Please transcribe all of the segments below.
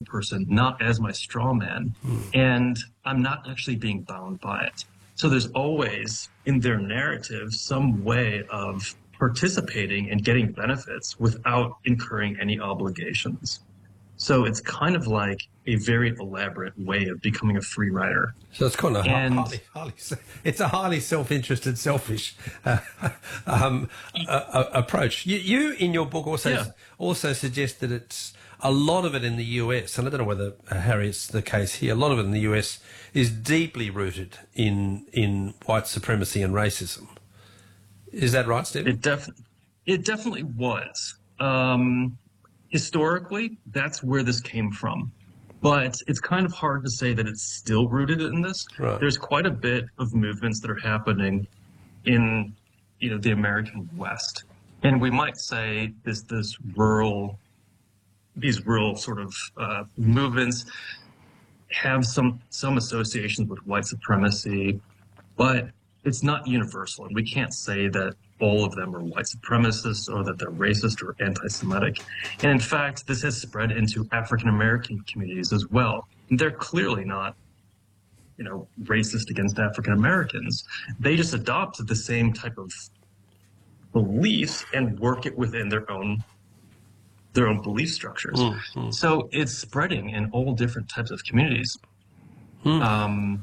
person, not as my straw man. And I'm not actually being bound by it. So there's always in their narrative some way of participating and getting benefits without incurring any obligations. So it's kind of like a very elaborate way of becoming a free rider. So it's kind of it's a highly self-interested, selfish approach. You in your book also suggest that it's a lot of it in the US, and I don't know whether, Harry, it's the case here, a lot of it in the US is deeply rooted in white supremacy and racism. Is that right, Steve? It definitely was. Historically, that's where this came from. But it's kind of hard to say that it's still rooted in this. Right. There's quite a bit of movements that are happening in, the American West. And we might say these rural sort of movements have some associations with white supremacy, but it's not universal. And we can't say that all of them are white supremacists or that they're racist or anti-Semitic. And in fact, this has spread into African-American communities as well. And they're clearly not, racist against African-Americans. They just adopt the same type of beliefs and work it within their own belief structures. Mm-hmm. So it's spreading in all different types of communities. The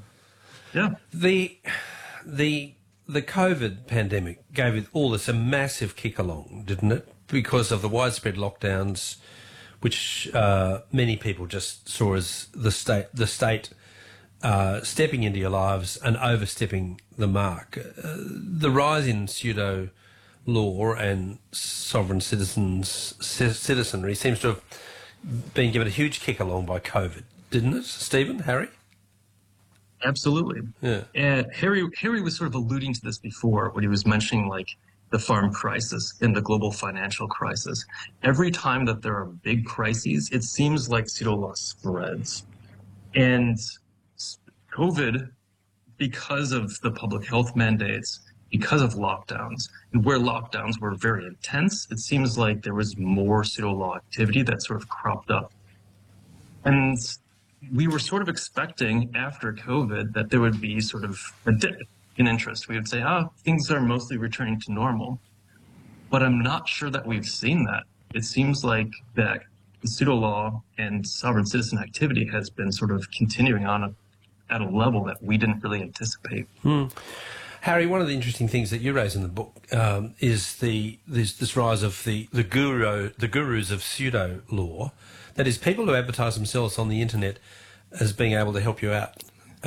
COVID pandemic gave all this a massive kick along, didn't it? Because of the widespread lockdowns, which many people just saw as the state stepping into your lives and overstepping the mark. The rise in pseudo law and sovereign citizenry seems to have been given a huge kick along by COVID, didn't it, Stephen, Harry? Absolutely. Yeah. And Harry was sort of alluding to this before when he was mentioning the farm crisis and the global financial crisis. Every time that there are big crises, it seems like pseudo law spreads. And COVID, because of the public health mandates, because of lockdowns, and where lockdowns were very intense, it seems like there was more pseudo law activity that sort of cropped up. And we were sort of expecting after COVID that there would be sort of a dip in interest. We would say, things are mostly returning to normal. But I'm not sure that we've seen that. It seems like that the pseudo law and sovereign citizen activity has been sort of continuing on at a level that we didn't really anticipate. Harry, one of the interesting things that you raise in the book is this rise of the gurus of pseudo law. That is, people who advertise themselves on the internet as being able to help you out.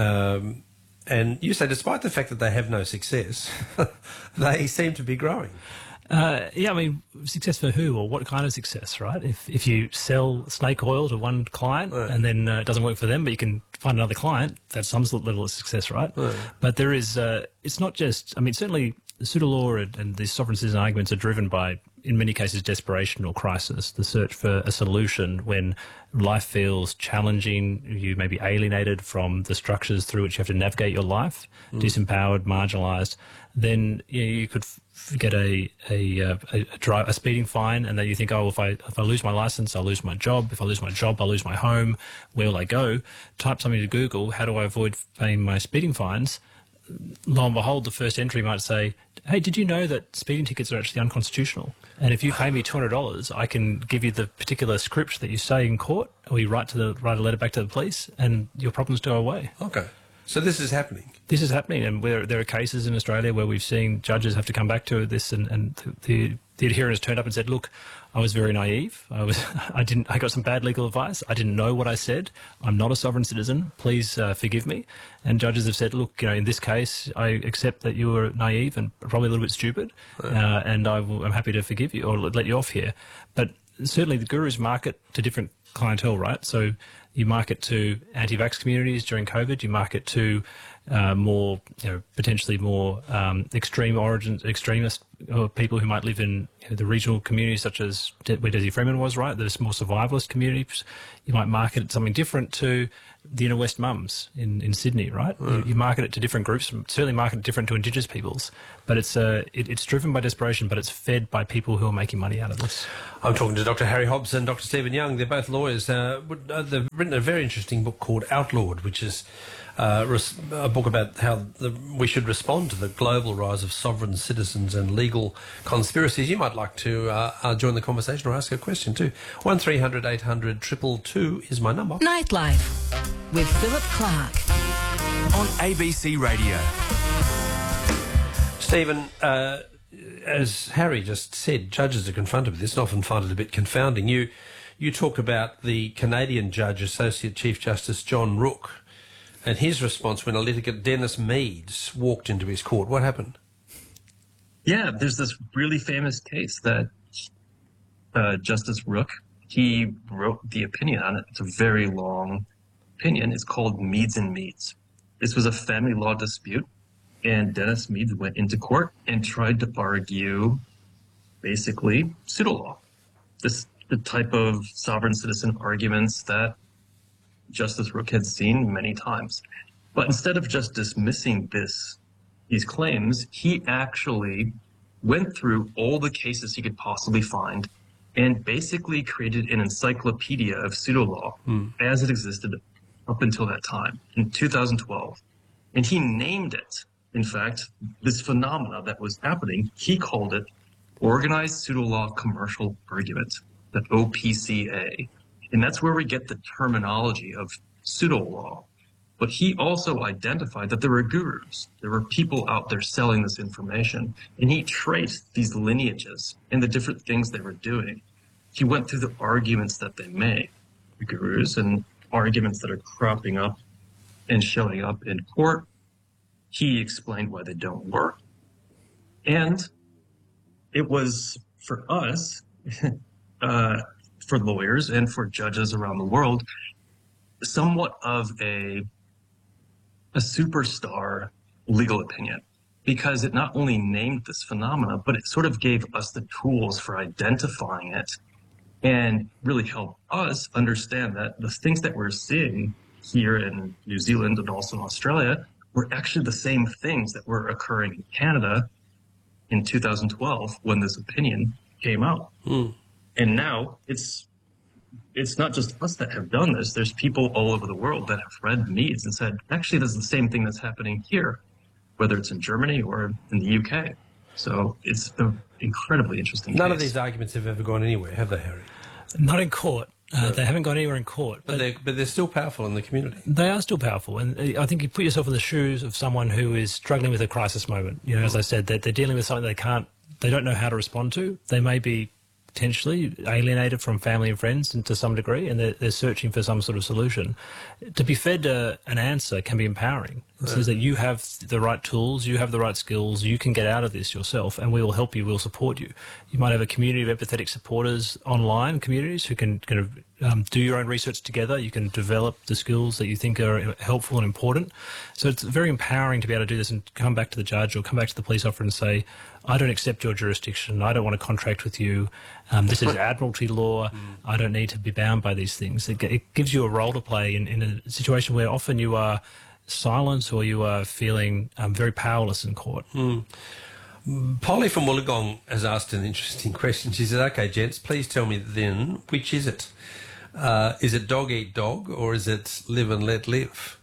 And you say, despite the fact that they have no success, they seem to be growing. Success for who or what kind of success, right? If you sell snake oil to one client and then it doesn't work for them, but you can find another client, that's some level of success, right? But there is, it's not just, certainly the pseudo law and the sovereign citizen arguments are driven by, in many cases, desperation or crisis, the search for a solution when life feels challenging, you may be alienated from the structures through which you have to navigate your life, disempowered, marginalised. Then you could get a speeding fine, and then you think, if I lose my licence, I'll lose my job. If I lose my job, I'll lose my home. Where will I go? Type something to Google, how do I avoid paying my speeding fines? Lo and behold, the first entry might say, hey, did you know that speeding tickets are actually unconstitutional? And if you pay me $200, I can give you the particular script that you say in court, or you write a letter back to the police, and your problems go away. Okay. So this is happening. This is happening, and there are cases in Australia where we've seen judges have to come back to this, and the adherent has turned up and said, "Look, I was very naive. I got some bad legal advice. I didn't know what I said. I'm not a sovereign citizen. Please forgive me." And judges have said, "Look, in this case, I accept that you were naive and probably a little bit stupid, and I'm happy to forgive you or let you off here." But certainly, the gurus market to different clientele, right? So you market to anti-vax communities during COVID. You market to potentially more extremist people who might live in the regional communities such as where Desi Freeman was, right? There's more survivalist communities. You might market it something different to the inner west mums in Sydney, right? You market it to different groups, certainly market it different to Indigenous peoples, but it's driven by desperation, but it's fed by people who are making money out of this. I'm talking to Dr. Harry Hobbs and Dr. Stephen Young. They're both lawyers. They've written a very interesting book called Outlawed, which is a book about how we should respond to the global rise of sovereign citizens and legal conspiracies. You might like to join the conversation or ask a question too. 1300 800 222 is my number. Nightlife with Philip Clark on ABC Radio. Stephen, as Harry just said, judges are confronted with this and often find it a bit confounding. You talk about the Canadian judge, Associate Chief Justice John Rooke, and his response when a litigant, Dennis Meads, walked into his court. What happened? Yeah, there's this really famous case that Justice Rooke, he wrote the opinion on it. It's a very long opinion. It's called Meads and Meads. This was a family law dispute, and Dennis Meads went into court and tried to argue basically pseudo-law. The type of sovereign citizen arguments that Justice Rooke had seen many times. But instead of just dismissing these claims, he actually went through all the cases he could possibly find and basically created an encyclopedia of pseudo-law as it existed up until that time in 2012. And he named it, in fact, this phenomena that was happening, he called it Organized Pseudo-Law Commercial Argument, the OPCA. And that's where we get the terminology of pseudo-law. But he also identified that there were gurus. There were people out there selling this information. And he traced these lineages and the different things they were doing. He went through the arguments that they made, the gurus, and arguments that are cropping up and showing up in court. He explained why they don't work. And it was, for us, for lawyers and for judges around the world, somewhat of a superstar legal opinion, because it not only named this phenomena, but it sort of gave us the tools for identifying it and really helped us understand that the things that we're seeing here in New Zealand and also in Australia were actually the same things that were occurring in Canada in 2012 when this opinion came out. And now it's not just us that have done this. There's people all over the world that have read Meads and said, actually, this is the same thing that's happening here, whether it's in Germany or in the UK. So it's an incredibly interesting None case. of these arguments have ever gone anywhere, have they, Harry? Not in court. They haven't gone anywhere in court. But they're still powerful in the community. They are still powerful. And I think you put yourself in the shoes of someone who is struggling with a crisis moment. You know, as I said, they're dealing with something they don't know how to respond to. They may be potentially alienated from family and friends to some degree, and they're searching for some sort of solution. To be fed an answer can be empowering. It says that you have the right tools, you have the right skills, you can get out of this yourself, and we will help you, we'll support you. You might have a community of empathetic supporters online, communities who can kind of do your own research together. You can develop the skills that you think are helpful and important. So it's very empowering to be able to do this and come back to the judge or come back to the police officer and say, I don't accept your jurisdiction. I don't want to contract with you. This is admiralty law. I don't need to be bound by these things. It gives you a role to play in a situation where often you are silent or you are feeling very powerless in court. Polly from Wollongong has asked an interesting question. She said, okay, gents, please tell me then, which is it? Is it dog eat dog or is it live and let live?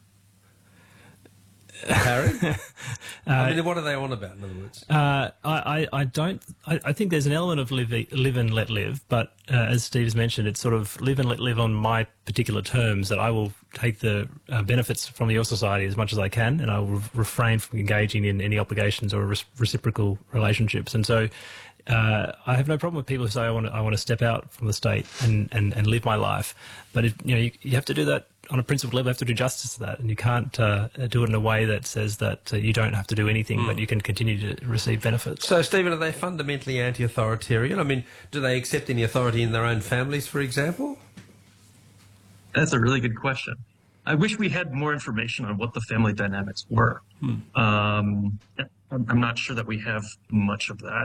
Harry? I mean, what are they on about, in other words? I think there's an element of live and let live, but as Steve's mentioned, it's sort of live and let live on my particular terms, that I will take the benefits from your society as much as I can, and I will refrain from engaging in any obligations or reciprocal relationships. And so I have no problem with people who say I want to step out from the state and live my life, but you have to do that on a principled level. You have to do justice to that, and you can't do it in a way that says that you don't have to do anything, but you can continue to receive benefits. So, Stephen, are they fundamentally anti-authoritarian? I mean, do they accept any authority in their own families, for example? That's a really good question. I wish we had more information on what the family dynamics were. I'm not sure that we have much of that.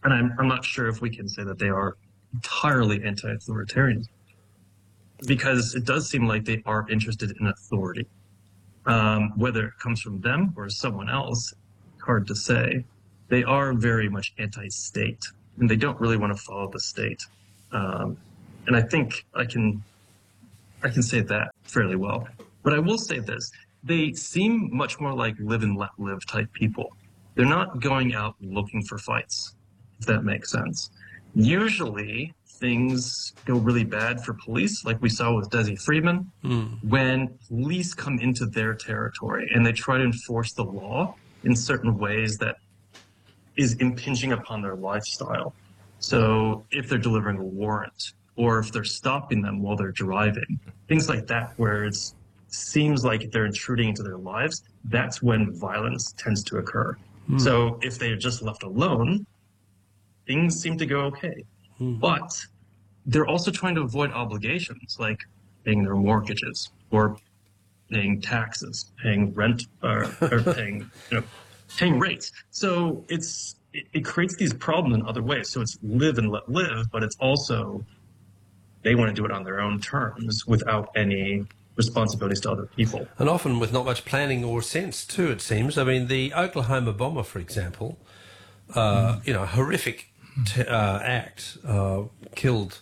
and I'm not sure if we can say that they are entirely anti-authoritarian, because it does seem like they are interested in authority. Whether it comes from them or someone else, hard to say. They are very much anti-state, and they don't really want to follow the state. And I think I can say that fairly well. But I will say this. They seem much more like live and let live type people. They're not going out looking for fights, if that makes sense. Usually things go really bad for police, like we saw with Desi Freeman, when police come into their territory and they try to enforce the law in certain ways that is impinging upon their lifestyle. So if they're delivering a warrant, or if they're stopping them while they're driving, things like that, where it seems like they're intruding into their lives, that's when violence tends to occur. So if they're just left alone, things seem to go okay. But they're also trying to avoid obligations like paying their mortgages or paying taxes, paying rent, or paying rates. So it creates these problems in other ways. So it's live and let live, but it's also they want to do it on their own terms without any responsibilities to other people. And often with not much planning or sense too, it seems. I mean, the Oklahoma bomber, for example, horrific act, killed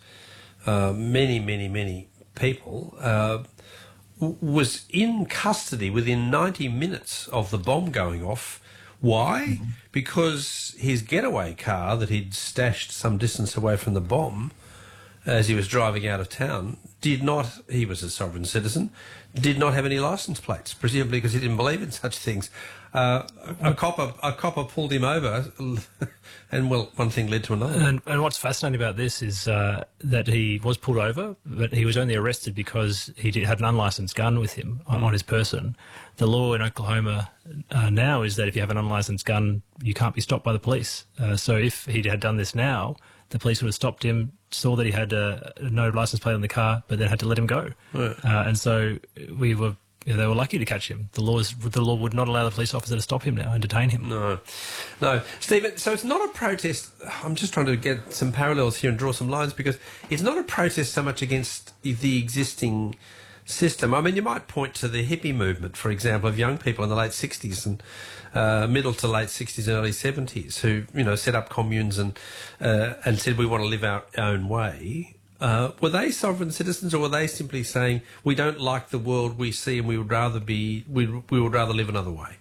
many people, was in custody within 90 minutes of the bomb going off. Why? Because his getaway car that he'd stashed some distance away from the bomb as he was driving out of town he was a sovereign citizen, did not have any license plates, presumably because he didn't believe in such things. A copper pulled him over, and one thing led to another. And what's fascinating about this is that he was pulled over, but he was only arrested because he had an unlicensed gun with him on his person. The law in Oklahoma now is that if you have an unlicensed gun, you can't be stopped by the police. So if he had done this now, the police would have stopped him, saw that he had no license plate on the car, but then had to let him go. Right. And so they were lucky to catch him. The law would not allow the police officer to stop him now and detain him. No. Stephen, so it's not a protest. I'm just trying to get some parallels here and draw some lines, because it's not a protest so much against the existing system. I mean, you might point to the hippie movement, for example, of young people in the late 60s and middle to late 60s and early 70s who, set up communes and said we want to live our own way. Were they sovereign citizens, or were they simply saying we don't like the world we see and we would rather live another way?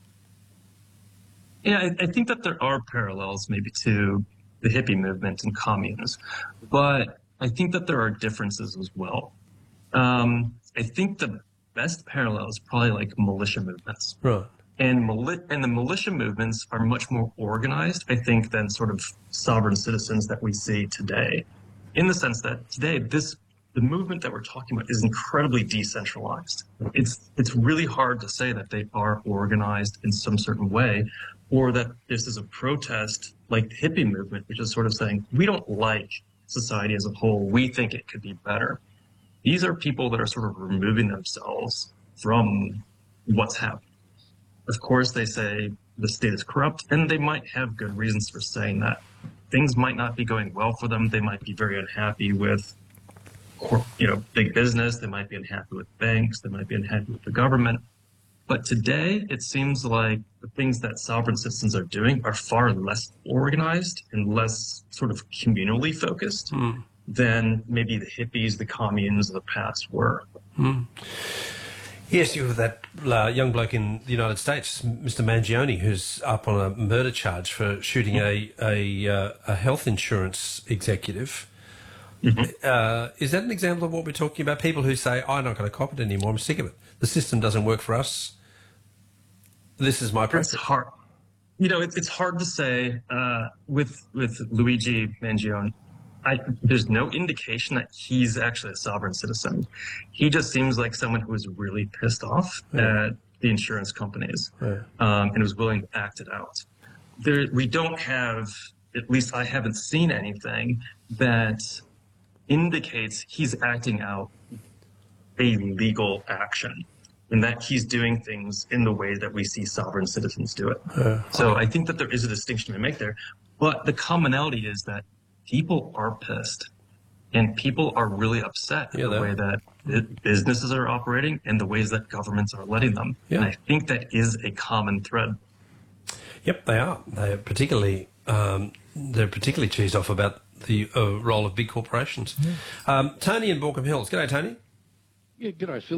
Yeah, I think that there are parallels maybe to the hippie movement and communes, but I think that there are differences as well. I think the best parallel is probably like militia movements. Right. And the militia movements are much more organized, I think, than sort of sovereign citizens that we see today. In the sense that today, the movement that we're talking about is incredibly decentralized. It's really hard to say that they are organized in some certain way, or that this is a protest like the hippie movement, which is sort of saying, we don't like society as a whole. We think it could be better. These are people that are sort of removing themselves from what's happening. Of course, they say the state is corrupt, and they might have good reasons for saying that. Things might not be going well for them. They might be very unhappy with, big business. They might be unhappy with banks. They might be unhappy with the government. But today, it seems like the things that sovereign citizens are doing are far less organized and less sort of communally focused than maybe the hippies, the communes of the past were. Yes, you have that young bloke in the United States, Mr. Mangione, who's up on a murder charge for shooting a health insurance executive. Mm-hmm. Is that an example of what we're talking about? People who say, I'm not going to cop it anymore, I'm sick of it. The system doesn't work for us. This is my preference. It's hard. It's hard to say with Luigi Mangione. There's no indication that he's actually a sovereign citizen. He just seems like someone who was really pissed off at the insurance companies and was willing to act it out. We don't have, at least I haven't seen anything that indicates he's acting out a legal action and that he's doing things in the way that we see sovereign citizens do it. So I think that there is a distinction to make there. But the commonality is that people are pissed and people are really upset at the way that businesses are operating and the ways that governments are letting them. Yeah. And I think that is a common thread. Yep, they are. They're particularly cheesed off about the role of big corporations. Yeah. Tony in Baulkham Hills. G'day, Tony. Yeah, g'day, Phil.